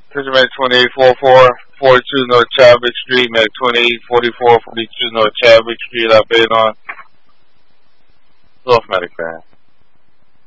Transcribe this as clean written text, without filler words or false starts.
Attention Mac 2844, 42 North Chadwick Street, Mac 2844, 42 North Chadwick Street, I've been on. Off medic van.